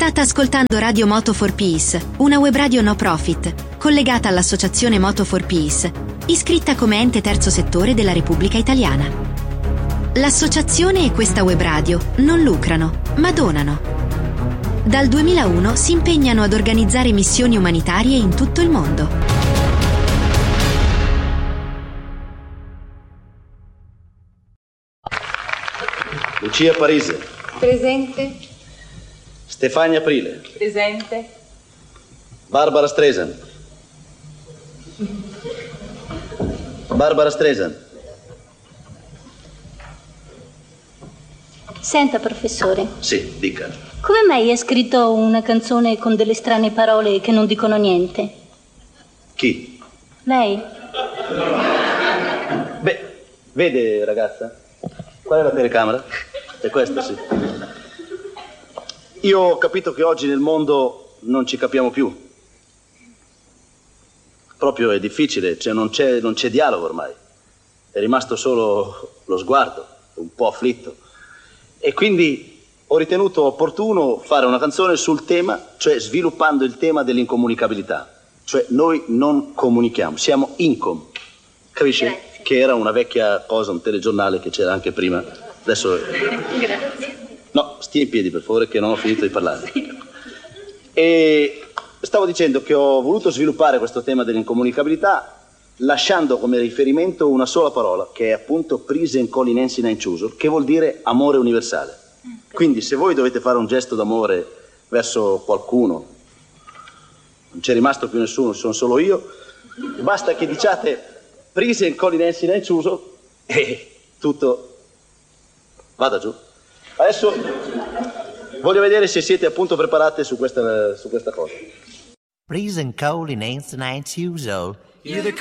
State ascoltando Radio Moto for Peace, una web radio no profit, collegata all'associazione Moto for Peace, iscritta come ente terzo settore della Repubblica Italiana. L'associazione e questa web radio non lucrano, ma donano. Dal 2001 si impegnano ad organizzare missioni umanitarie in tutto il mondo. Lucia Parise. Presente. Stefania Aprile. Presente. Barbara Streisand. Barbara Streisand. Senta, professore. Sì, dica. Come mai ha scritto una canzone con delle strane parole che non dicono niente? Chi? Lei? Beh, vede ragazza? Qual è la telecamera? È questa, sì. Io ho capito che oggi nel mondo non ci capiamo più. Proprio è difficile, cioè non c'è dialogo ormai. È rimasto solo lo sguardo, un po' afflitto. E quindi ho ritenuto opportuno fare una canzone sul tema, cioè sviluppando il tema dell'incomunicabilità. Cioè noi non comunichiamo, siamo incom. Capisci? Grazie. Che era una vecchia cosa, un telegiornale che c'era anche prima. Adesso... Grazie. No, stia in piedi per favore che non ho finito di parlare. E stavo dicendo che ho voluto sviluppare questo tema dell'incomunicabilità lasciando come riferimento una sola parola, che è appunto prisen colinensi inciuso, che vuol dire amore universale. Quindi se voi dovete fare un gesto d'amore verso qualcuno, non c'è rimasto più nessuno, sono solo io, basta che diciate prisen colinensi inciuso e tutto vada giù. Adesso voglio vedere se siete appunto preparate su questa cosa. Prisen colinensi inciuso.